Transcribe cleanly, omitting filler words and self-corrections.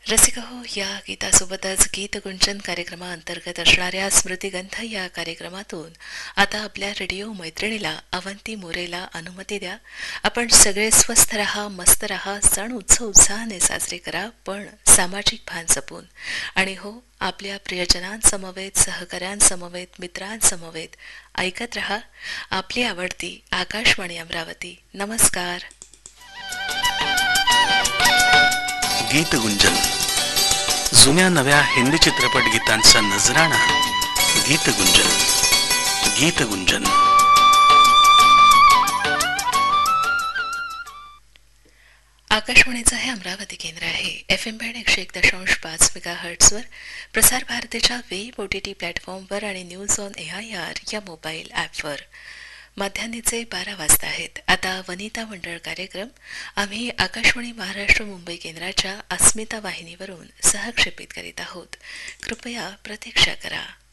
रसिक हो, या गीतासोबतच गीतगुंजन कार्यक्रमाअंतर्गत असणाऱ्या स्मृतिगंध या कार्यक्रमातून आता आपल्या रेडिओ मैत्रिणीला अवंती मोरेला अनुमती द्या. आपण सगळे स्वस्थ रहा, मस्त रहा, सण उत्सव उत्साहाने साजरे करा, पण सामाजिक भान जपून. आणि हो, आपल्या प्रियजनांसमवेत, सहकाऱ्यांसमवेत, मित्रांसमवेत ऐकत रहा आपली आवडती आकाशवाणी अमरावती. नमस्कार. गीतगुंजन, जुन्या नव्या हिंदी चित्रपट गीतांचा नजराणा. गीतगुंजन, गीतगुंजन. आकाशवाणीचं हे अमरावती केंद्र आहे. FM बँड 101.5 मेगाहर्ट्झवर, प्रसार भारतीच्या वेब OTT प्लॅटफॉर्मवर आणि न्यूज ऑन AIR या मोबाईल ॲपवर. मध्यान्हीचे 12 वाजता आहेत. आता वनिता मंडळ कार्यक्रम आम्ही आकाशवाणी महाराष्ट्र मुंबई केंद्राच्या अस्मिता वाहिनीवरून सहक्षेपित करीत आहोत. कृपया प्रतीक्षा करा.